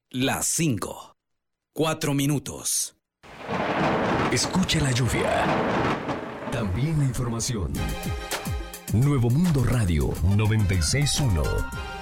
Las 5. 4 minutos. Escucha la lluvia. También la información. Nuevo Mundo Radio 96.1.